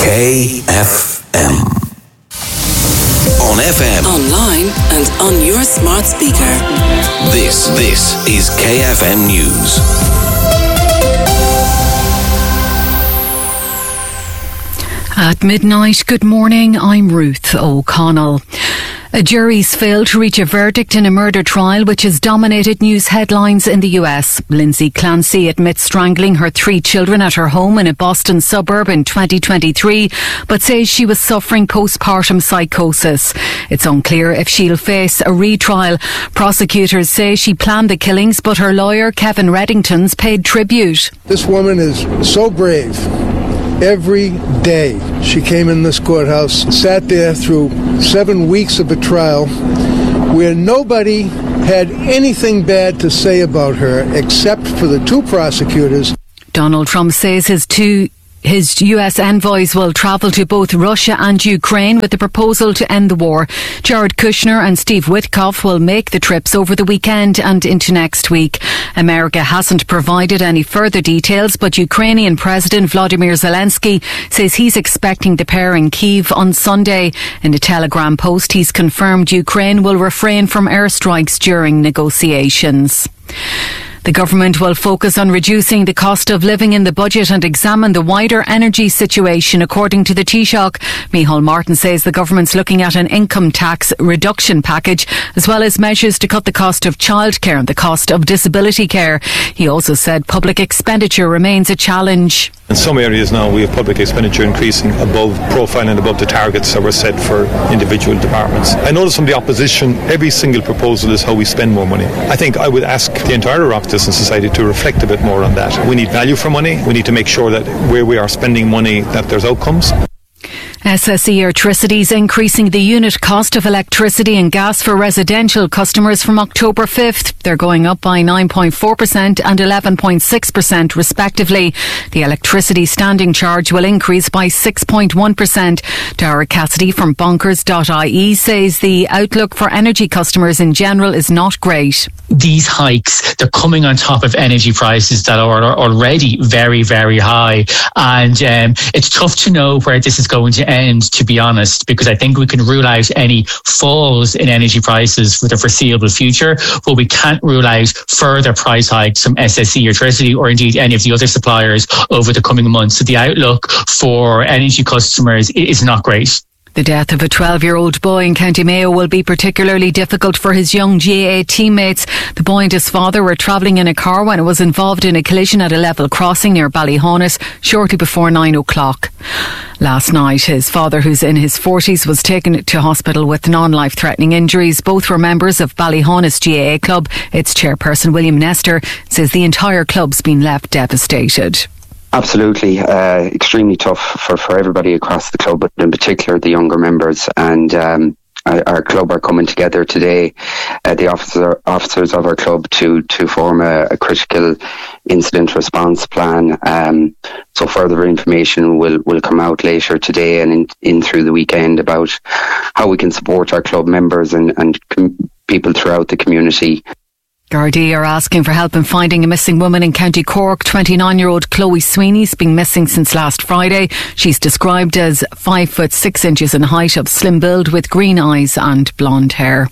KFM. On FM, online and on your smart speaker. This is KFM News. At midnight, good morning, I'm Ruth O'Connell. A jury's failed to reach a verdict in a murder trial which has dominated news headlines in the US. Lindsay Clancy admits strangling her 3 children at her home in a Boston suburb in 2023, but says she was suffering postpartum psychosis. It's unclear if she'll face a retrial. Prosecutors say she planned the killings, but her lawyer, Kevin Reddington's, paid tribute. This woman is so brave. Every day she came in this courthouse, sat there through 7 weeks of a trial where nobody had anything bad to say about her except for the 2 prosecutors. Donald Trump says his US envoys will travel to both Russia and Ukraine with the proposal to end the war. Jared Kushner and Steve Witkoff will make the trips over the weekend and into next week. America hasn't provided any further details, but Ukrainian President Vladimir Zelensky says he's expecting the pair in Kyiv on Sunday. In a Telegram post, he's confirmed Ukraine will refrain from airstrikes during negotiations. The government will focus on reducing the cost of living in the budget and examine the wider energy situation, according to the Taoiseach. Micheál Martin says the government's looking at an income tax reduction package, as well as measures to cut the cost of childcare and the cost of disability care. He also said public expenditure remains a challenge. In some areas now we have public expenditure increasing above profile and above the targets that were set for individual departments. I notice from the opposition every single proposal is how we spend more money. I think I would ask the entire Oireachtas in society to reflect a bit more on that. We need value for money. We need to make sure that where we are spending money that there's outcomes. SSE Electricity's increasing the unit cost of electricity and gas for residential customers from October 5th. They're going up by 9.4% and 11.6% respectively. The electricity standing charge will increase by 6.1%. Dara Cassidy from bonkers.ie says the outlook for energy customers in general is not great. These hikes, they're coming on top of energy prices that are already very, very high. And it's tough to know where this is going to end, to be honest, because I think we can rule out any falls in energy prices for the foreseeable future, but we can't rule out further price hikes from SSE Electricity or indeed any of the other suppliers over the coming months. So the outlook for energy customers is not great. The death of a 12-year-old boy in County Mayo will be particularly difficult for his young GAA teammates. The boy and his father were travelling in a car when it was involved in a collision at a level crossing near Ballyhonus shortly before 9 o'clock. Last night, his father, who's in his 40s, was taken to hospital with non-life-threatening injuries. Both were members of Ballyhonus GAA Club. Its chairperson, William Nestor, says the entire club's been left devastated. Absolutely, extremely tough for everybody across the club, but in particular the younger members. And our club are coming together today, the officers of our club, to form a critical incident response plan. So further information will come out later today and in through the weekend about how we can support our club members and people throughout the community. Gardaí are asking for help in finding a missing woman in County Cork. 29-year-old Chloe Sweeney's been missing since last Friday. She's described as 5'6" in height, of slim build with green eyes and blonde hair.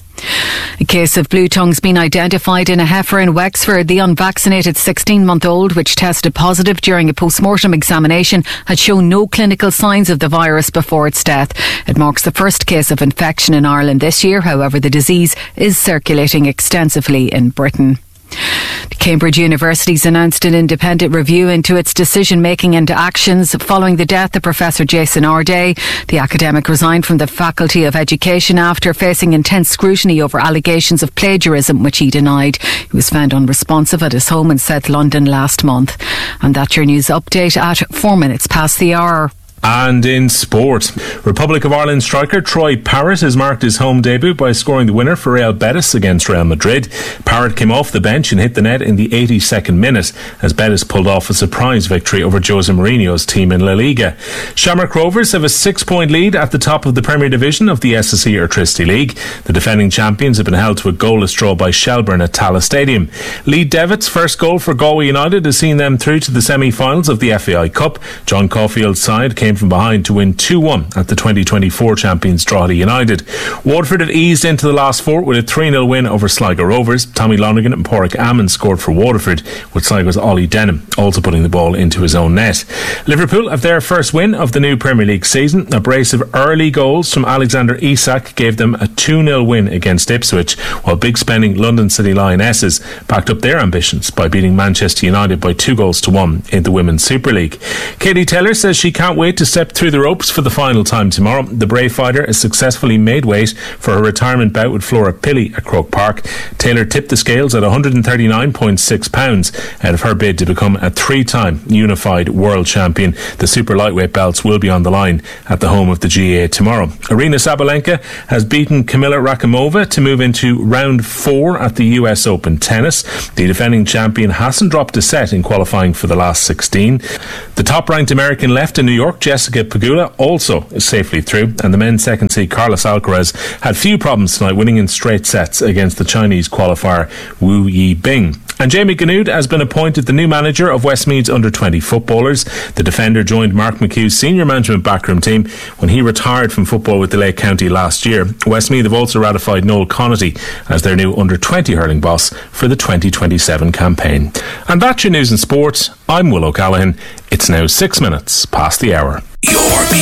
A case of blue tongue's been identified in a heifer in Wexford. The unvaccinated 16-month-old, which tested positive during a post-mortem examination, had shown no clinical signs of the virus before its death. It marks the first case of infection in Ireland this year. However, the disease is circulating extensively in Britain. Cambridge University's announced an independent review into its decision-making and actions following the death of Professor Jason Arday. The academic resigned from the Faculty of Education after facing intense scrutiny over allegations of plagiarism, which he denied. He was found unresponsive at his home in South London last month. And that's your news update at 4 minutes past the hour. And in sport, Republic of Ireland striker Troy Parrott has marked his home debut by scoring the winner for Real Betis against Real Madrid. Parrott came off the bench and hit the net in the 82nd minute as Betis pulled off a surprise victory over Jose Mourinho's team in La Liga. Shamrock Rovers have a 6-point lead at the top of the Premier Division of the SSE Electricity League. The defending champions have been held to a goalless draw by Shelbourne at Tallaght Stadium. Lee Devitt's first goal for Galway United has seen them through to the semi-finals of the FAI Cup. John Caulfield's side came came from behind to win 2-1 at the 2024 champions Drogheda United. Waterford have eased into the last four with a 3-0 win over Sligo Rovers. Tommy Lonergan and Pádraig Amon scored for Waterford, with Sligo's Ollie Denham also putting the ball into his own net. Liverpool have their first win of the new Premier League season. A brace of early goals from Alexander Isak gave them a 2-0 win against Ipswich, while big spending London City Lionesses backed up their ambitions by beating Manchester United by 2-1 in the Women's Super League. Katie Taylor says she can't wait to step through the ropes for the final time tomorrow. The Brave fighter has successfully made weight for her retirement bout with Flora Pilley at Croke Park. Taylor tipped the scales at £139.6 out of her bid to become a 3-time unified world champion. The super lightweight belts will be on the line at the home of the GAA tomorrow. Aryna Sabalenka has beaten Kamila Rakimova to move into round 4 at the US Open tennis. The defending champion hasn't dropped a set in qualifying for the last 16. The top-ranked American left in New York, Jessica Pegula, also is safely through, and the men's second seed Carlos Alcaraz had few problems tonight, winning in straight sets against the Chinese qualifier Wu Yibing. And Jamie Ganood has been appointed the new manager of Westmeath's under-20 footballers. The defender joined Mark McHugh's senior management backroom team when he retired from football with the Lake County last year. Westmeath have also ratified Noel Connaughty as their new under-20 hurling boss for the 2027 campaign. And that's your news and sports. I'm Will O'Callaghan. It's now 6 minutes past the hour.